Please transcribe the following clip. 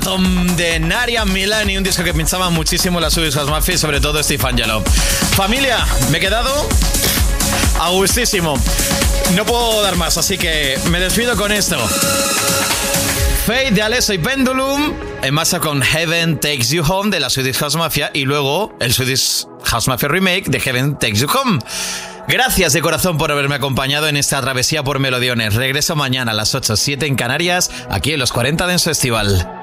De Naria Milani, un disco que pinchaba muchísimo la Swedish House Mafia y sobre todo Steve Angello. Familia, me he quedado a gustísimo. No puedo dar más, así que me despido con esto. Fate de Alesso y Pendulum, en masa con Heaven Takes You Home de la Swedish House Mafia y luego el Swedish House Mafia Remake de Heaven Takes You Home. Gracias de corazón por haberme acompañado en esta travesía por Melodiones. Regreso mañana a las 8:07 en Canarias, aquí en los 40 Dance Festival.